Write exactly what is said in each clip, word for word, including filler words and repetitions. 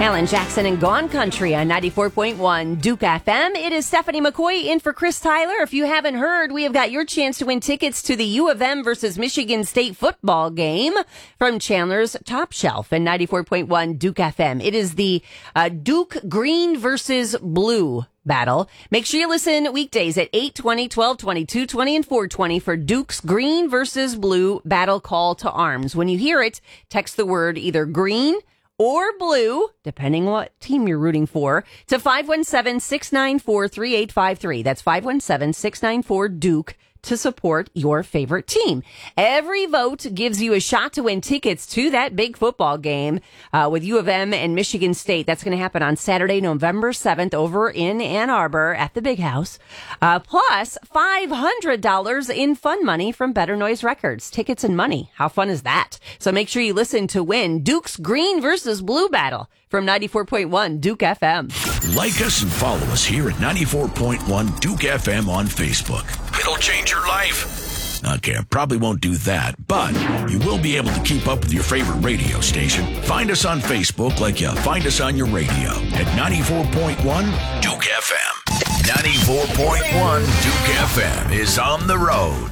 Alan Jackson and Gone Country on ninety-four point one Duke F M. It is Stephanie McCoy in for Chris Tyler. If you haven't heard, we have got your chance to win tickets to the U of M versus Michigan State football game from Chandler's Top Shelf and ninety-four point one Duke F M. It is the uh, Duke Green versus Blue battle. Make sure you listen weekdays at eight twenty, twelve twenty, two twenty, and four twenty for Duke's Green versus Blue battle call to arms. When you hear it, text the word either green or blue, depending on what team you're rooting for, to five one seven, six nine four, three eight five three. That's five one seven, six nine four, Duke to support your favorite team. Every vote gives you a shot to win tickets to that big football game uh, with U of M and Michigan State. That's going to happen on Saturday, November seventh over in Ann Arbor at the Big House. Uh, plus five hundred dollars in fun money from Better Noise Records. Tickets and money. How fun is that? So make sure you listen to win Duke's Green versus Blue battle from ninety-four point one Duke F M. Like us and follow us here at ninety-four point one Duke F M on Facebook. It'll change your life. Okay, I probably won't do that, but you will be able to keep up with your favorite radio station. Find us on Facebook like you find us on your radio at ninety-four point one Duke F M. ninety-four point one Duke F M is on the road.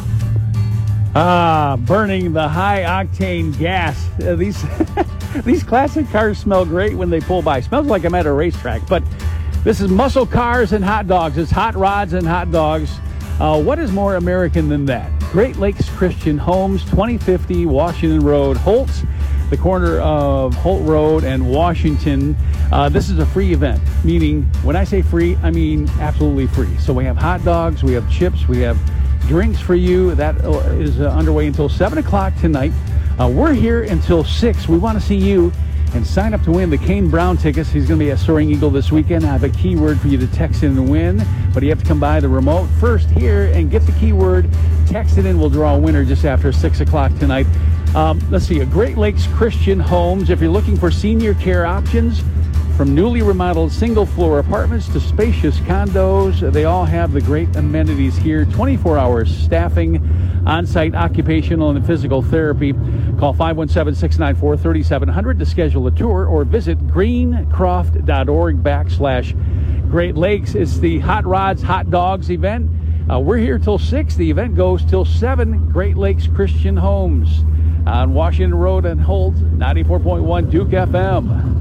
Ah, burning the high-octane gas. Uh, these these classic cars smell great when they pull by. Smells like I'm at a racetrack, but this is muscle cars and hot dogs. It's hot rods and hot dogs. Uh, what is more American than that? Great Lakes Christian Homes, twenty fifty Washington Road, Holtz, the corner of Holt Road and Washington. Uh, this is a free event, meaning when I say free, I mean absolutely free. So we have hot dogs, we have chips, we have drinks for you. That is uh, underway until seven o'clock tonight. Uh, we're here until six. We want to see you and sign up to win the Kane Brown tickets. He's going to be at Soaring Eagle this weekend. I have a keyword for you to text in and win, but you have to come by the remote first here and get the keyword. Text it in. We'll draw a winner just after six o'clock tonight. Um, let's see, a Great Lakes Christian Homes. If you're looking for senior care options, from newly remodeled single-floor apartments to spacious condos, they all have the great amenities here. twenty-four hours staffing, on-site occupational and physical therapy. Call five one seven, six nine four, three seven zero zero to schedule a tour or visit greencroft.org backslash Great Lakes. It's the Hot Rods, Hot Dogs event. Uh, we're here till six. The event goes till seven. Great Lakes Christian Homes on Washington Road and Holt, ninety-four point one Duke F M.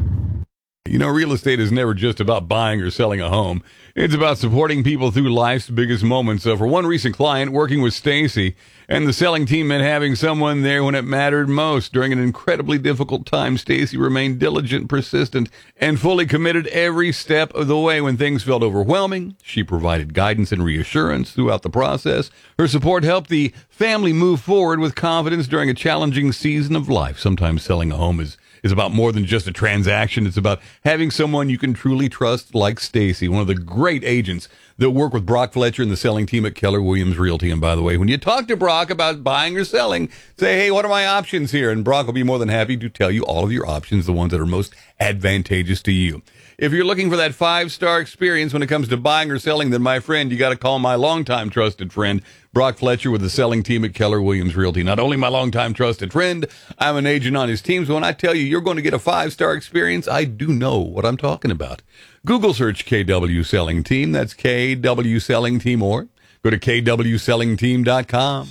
You know, real estate is never just about buying or selling a home. It's about supporting people through life's biggest moments. So for one recent client, working with Stacy and the selling team meant having someone there when it mattered most. During an incredibly difficult time, Stacy remained diligent, persistent, and fully committed every step of the way. When things felt overwhelming, she provided guidance and reassurance throughout the process. Her support helped the family move forward with confidence during a challenging season of life. Sometimes selling a home is is about more than just a transaction. It's about having someone you can truly trust, like Stacy, one of the great agents that work with Brock Fletcher and the selling team at Keller Williams Realty. And by the way, when you talk to Brock about buying or selling, say, hey, what are my options here? And Brock will be more than happy to tell you all of your options, the ones that are most advantageous to you. If you're looking for that five-star experience when it comes to buying or selling, then, my friend, you got to call my longtime trusted friend, Brock Fletcher, with the selling team at Keller Williams Realty. Not only my longtime trusted friend, I'm an agent on his team. So when I tell you you're going to get a five-star experience, I do know what I'm talking about. Google search K W Selling Team. That's K W Selling Team, or go to K W selling team dot com.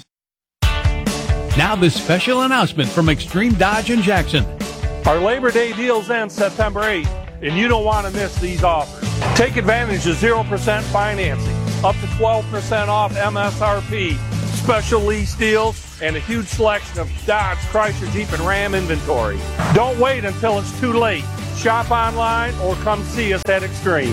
Now this special announcement from Extreme Dodge in Jackson. Our Labor Day deals end September eighth, and you don't want to miss these offers. Take advantage of zero percent financing, up to twelve percent off M S R P, special lease deals, and a huge selection of Dodge, Chrysler, Jeep, and Ram inventory. Don't wait until it's too late. Shop online or come see us at Extreme.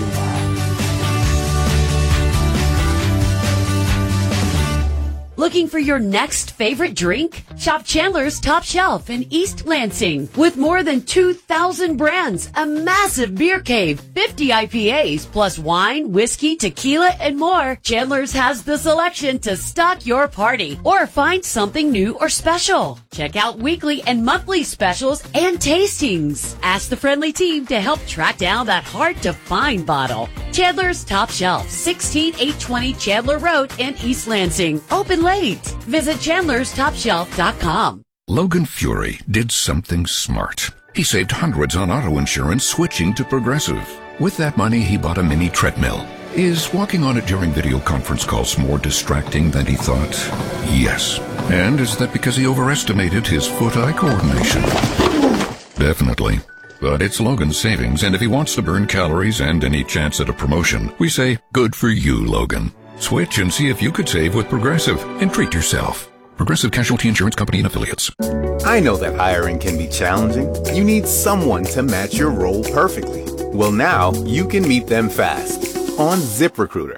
Looking for your next favorite drink? Shop Chandler's Top Shelf in East Lansing. With more than two thousand brands, a massive beer cave, fifty I P As, plus wine, whiskey, tequila, and more, Chandler's has the selection to stock your party or find something new or special. Check out weekly and monthly specials and tastings. Ask the friendly team to help track down that hard-to-find bottle. Chandler's Top Shelf, sixteen eight twenty Chandler Road in East Lansing. Open late. Visit chandlers top shelf dot com. Logan Fury did something smart. He saved hundreds on auto insurance switching to Progressive. With that money, he bought a mini treadmill. Is walking on it during video conference calls more distracting than he thought? Yes. And is that because he overestimated his foot-eye coordination? Definitely. But it's Logan's savings, and if he wants to burn calories and any chance at a promotion, we say, good for you, Logan. Switch and see if you could save with Progressive and treat yourself. Progressive Casualty Insurance Company and Affiliates. I know that hiring can be challenging. You need someone to match your role perfectly. Well, now you can meet them fast on ZipRecruiter.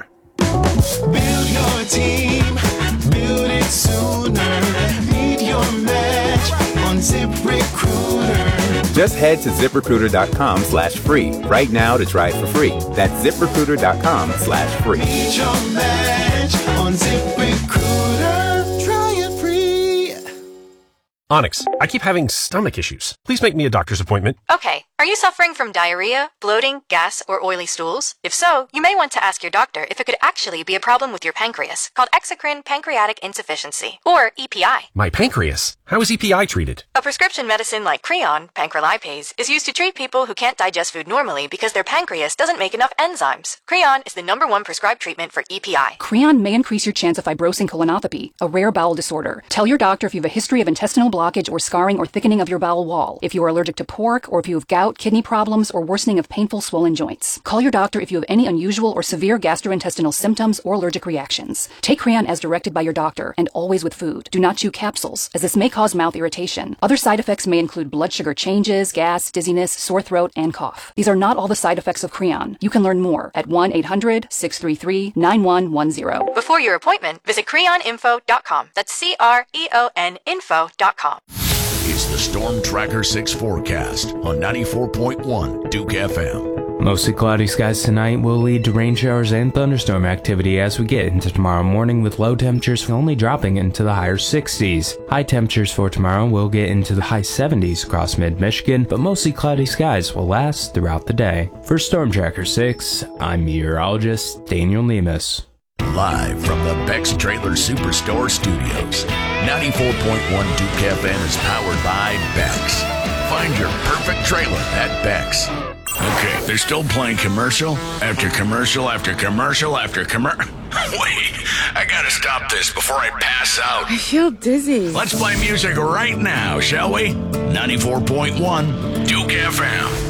Build your team, build it sooner. Meet your match on ZipRecruiter. Just head to ZipRecruiter.com slash free right now to try it for free. That's ZipRecruiter.com slash free. Meet your match on ZipRecruiter. Try it free. Onyx, I keep having stomach issues. Please make me a doctor's appointment. Okay. Are you suffering from diarrhea, bloating, gas, or oily stools? If so, you may want to ask your doctor if it could actually be a problem with your pancreas, called exocrine pancreatic insufficiency, or E P I. My pancreas? How is E P I treated? A prescription medicine like Creon, pancrelipase, is used to treat people who can't digest food normally because their pancreas doesn't make enough enzymes. Creon is the number one prescribed treatment for E P I. Creon may increase your chance of fibrosing colonopathy, a rare bowel disorder. Tell your doctor if you have a history of intestinal blockage or scarring or thickening of your bowel wall, if you are allergic to pork, or if you have gout, kidney problems, or worsening of painful swollen joints. Call your doctor if you have any unusual or severe gastrointestinal symptoms or allergic reactions. Take Creon as directed by your doctor, and always with food. Do not chew capsules, as this may cause mouth irritation. Other side effects may include blood sugar changes, gas, dizziness, sore throat, and cough. These are not all the side effects of Creon. You can learn more at one eight hundred, six three three, nine one one zero. Before your appointment, visit creon info dot com. That's C R E O N info dot com. It's the Storm Tracker six forecast on ninety-four point one Duke F M. Mostly cloudy skies tonight will lead to rain showers and thunderstorm activity as we get into tomorrow morning, with low temperatures only dropping into the higher sixties. High temperatures for tomorrow will get into the high seventies across mid-Michigan, but mostly cloudy skies will last throughout the day. For Storm Tracker six, I'm meteorologist Daniel Nemus. Live from the Beck's Trailer Superstore Studios, ninety-four point one Duke F M is powered by Beck's. Find your perfect trailer at Beck's. Okay, they're still playing commercial after commercial after commercial after commercial. Wait, I gotta stop this before I pass out. I feel dizzy. Let's play music right now, shall we? ninety-four point one Duke F M.